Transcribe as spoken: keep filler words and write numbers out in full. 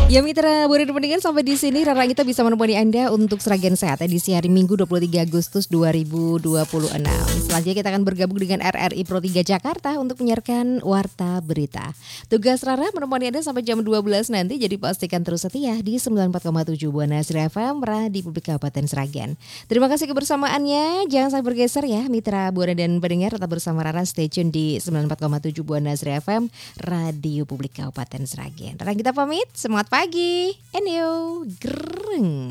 Ya mitra, boleh pendengar sampai di sini Rara kita bisa menemani Anda untuk Seragen Sehat edisi hari Minggu dua puluh tiga Agustus dua ribu dua puluh enam. Selanjutnya kita akan bergabung dengan R R I Pro tiga Jakarta untuk menyiarkan Warta Berita. Tugas Rara menemani Anda sampai jam dua belas nanti, jadi pastikan terus setia di sembilan puluh empat koma tujuh Buana Sri F M Radio Publik Kabupaten Sragen. Terima kasih kebersamaannya, jangan sampai bergeser ya mitra Buana dan pendengar, tetap bersama Rara, stay tune di sembilan puluh empat koma tujuh Buana Sri F M Radio Publik Kabupaten Sragen. Rara kita pamit, semangat pagi, enyo, gereng.